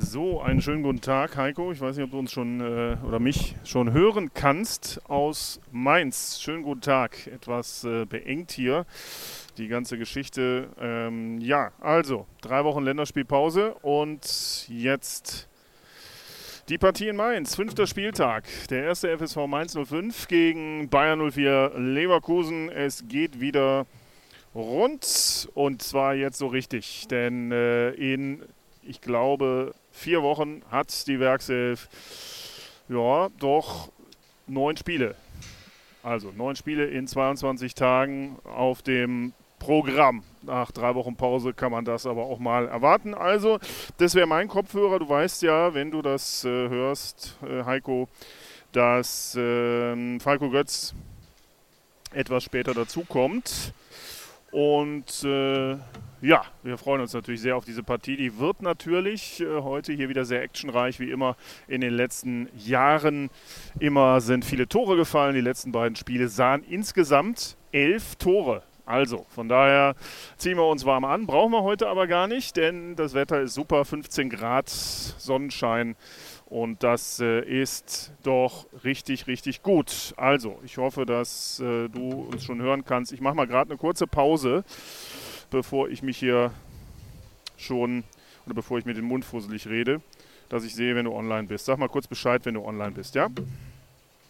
So, einen schönen guten Tag, Heiko. Ich weiß nicht, ob du uns schon oder mich schon hören kannst aus Mainz. Schönen guten Tag. Etwas beengt hier die ganze Geschichte. Ja, also 3 Wochen Länderspielpause und jetzt die Partie in Mainz. 5. Spieltag. Der erste FSV Mainz 05 gegen Bayer 04 Leverkusen. Es geht wieder rund und zwar jetzt so richtig, denn ich glaube, 4 Wochen hat die Werkself, ja, doch 9 Spiele. Also 9 Spiele in 22 Tagen auf dem Programm. Nach 3 Wochen Pause kann man das aber auch mal erwarten. Also, das wäre mein Kopfhörer. Du weißt ja, wenn du das hörst, Heiko, dass Falco Götz etwas später dazukommt. Und ja, wir freuen uns natürlich sehr auf diese Partie. Die wird natürlich heute hier wieder sehr actionreich, wie immer in den letzten Jahren. Immer sind viele Tore gefallen. Die letzten beiden Spiele sahen insgesamt 11 Tore. Also, von daher ziehen wir uns warm an. Brauchen wir heute aber gar nicht, denn das Wetter ist super. 15 Grad, Sonnenschein. Und das ist doch richtig, richtig gut. Also, ich hoffe, dass du uns schon hören kannst. Ich mache mal gerade eine kurze Pause, bevor ich mich hier bevor ich mir den Mund fusselig rede, dass ich sehe, wenn du online bist. Sag mal kurz Bescheid, wenn du online bist, ja?